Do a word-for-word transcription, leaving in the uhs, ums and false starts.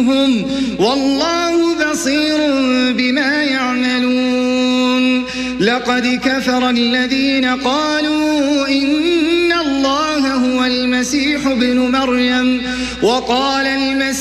والله بصير بما يعملون لقد كفر الذين قالوا إن الله هو المسيح ابن مريم وقال المسيح